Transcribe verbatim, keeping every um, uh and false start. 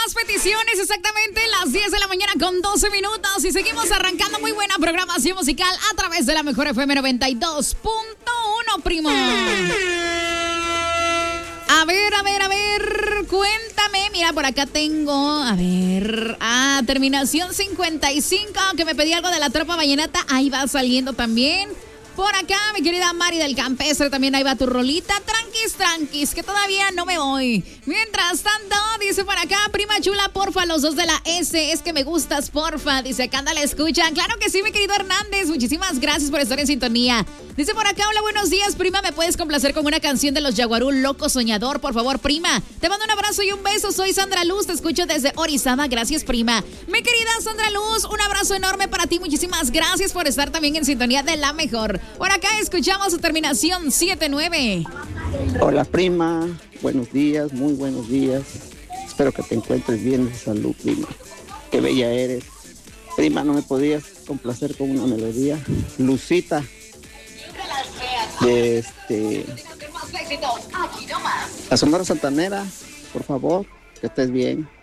más peticiones, exactamente las diez de la mañana con doce minutos. Y seguimos arrancando muy buena programación musical a través de la mejor F M noventa y dos punto uno, primo. A ver, a ver, a ver, cuéntame. Mira, por acá tengo, a ver, ah, terminación cincuenta y cinco, que me pedí algo de la tropa vallenata. Ahí va saliendo también. Por acá, mi querida Mari del Campestre, también ahí va tu rolita. Tranquis, tranquis, que todavía no me voy. Mientras tanto, dice por acá, prima chula, porfa, los dos de la S, es que me gustas, porfa. Dice, acá anda, la escuchan. Claro que sí, mi querido Hernández, muchísimas gracias por estar en sintonía. Dice por acá, hola, buenos días, prima, ¿me puedes complacer con una canción de los Yaguarú, Loco Soñador? Por favor, prima. Te mando un abrazo y un beso, soy Sandra Luz, te escucho desde Orizaba, gracias, prima. Mi querida Sandra Luz, un abrazo enorme para ti, muchísimas gracias por estar también en sintonía de la mejor. Por acá escuchamos su terminación siete nueve. Hola, prima, buenos días, muy buenos días. Espero que te encuentres bien de salud, prima. Qué bella eres. Prima, ¿no me podías complacer con una melodía? Lucita, de este... La Sonora Santanera, por favor, que estés bien.